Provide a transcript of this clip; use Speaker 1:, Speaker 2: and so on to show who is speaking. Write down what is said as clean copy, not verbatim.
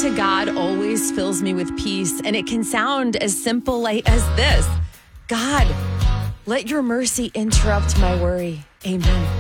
Speaker 1: to God always fills me with peace, and it can sound as simple as this: God, let your mercy interrupt my worry. Amen.